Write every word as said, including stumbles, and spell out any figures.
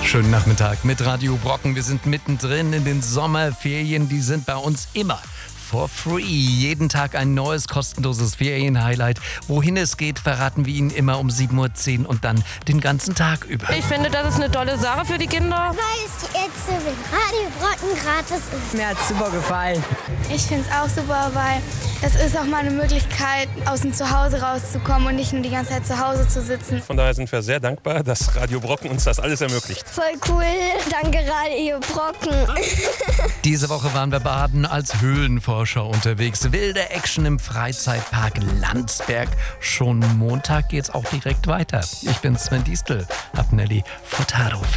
Schönen Nachmittag mit Radio Brocken. Wir sind mittendrin in den Sommerferien. Die sind bei uns immer for free. Jeden Tag ein neues kostenloses Ferienhighlight. Wohin es geht, verraten wir Ihnen immer um sieben Uhr zehn und dann den ganzen Tag über. Ich finde, das ist eine tolle Sache für die Kinder. Weil es jetzt mit Radio Brocken gratis ist. Mir hat es super gefallen. Ich finde es auch super, weil es ist auch mal eine Möglichkeit, aus dem Zuhause rauszukommen und nicht nur die ganze Zeit zu Hause zu sitzen. Von daher sind wir sehr dankbar, dass Radio Brocken uns das alles ermöglicht. Voll cool, danke Radio Brocken. Diese Woche waren wir baden als Höhlenforscher unterwegs. Wilde Action im Freizeitpark Landsberg. Schon Montag geht's auch direkt weiter. Ich bin Sven Diestel, hab Nelly Furtado.